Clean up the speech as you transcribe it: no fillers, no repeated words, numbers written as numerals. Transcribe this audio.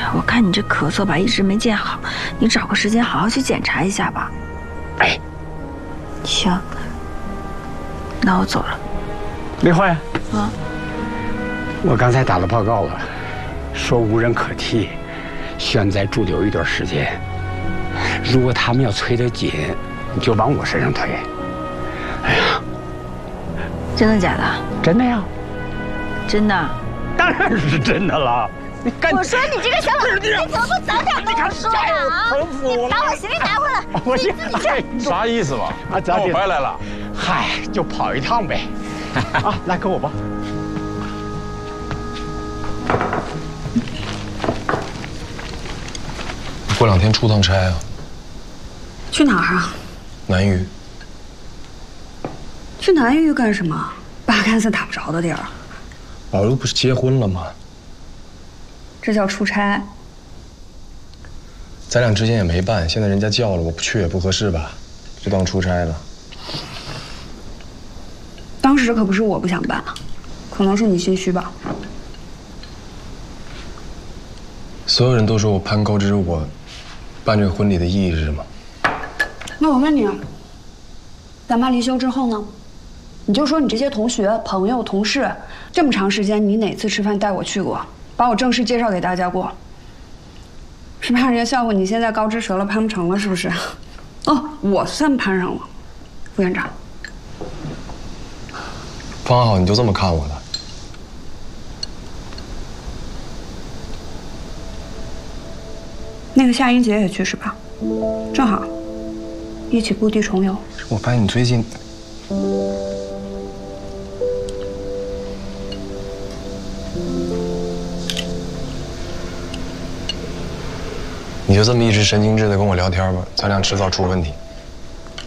我看你这咳嗽吧，一直没见好，你找个时间好好去检查一下吧。 哎， 行，那我走了。 李慧， 啊， 我刚才打了报告了，说无人可替，需要再驻留一段时间。如果他们要催得紧，你就往我身上推。哎呀， 真的假的？ 真的呀。 真的。 当然是真的了。你干！ 我说你这个小老头，你怎么不早点跟我说呢？啊！你把我行李拿回来， 我你自己去。 啥意思吧？ 啊， 让我白来了。 嗨，就跑一趟呗。啊，来跟我吧。 过2天出趟差啊？ 去哪儿啊？ 南隅。 去南隅干什么？八竿子打不着的地儿。 宝如不是结婚了吗？ 这叫出差。 咱俩之前也没办，现在人家叫了，我不去也不合适吧？就当出差了。 当时可不是我不想办，可能是你心虚吧。 所有人都说我攀高枝，我办这个婚礼的意义是什么？ 那我问你，咱妈离休之后呢？你就说你这些同学、朋友、同事，这么长时间，你哪次吃饭带我去过，把我正式介绍给大家过？是怕人家笑话你现在高枝折了攀不成了，是不是？哦，我算攀上了，副院长。 方浩，你就这么看我的？ 那个夏英杰也去是吧？正好，一起故地重游。 我发现你最近……你就这么一直神经质的跟我聊天吧，咱俩迟早出问题。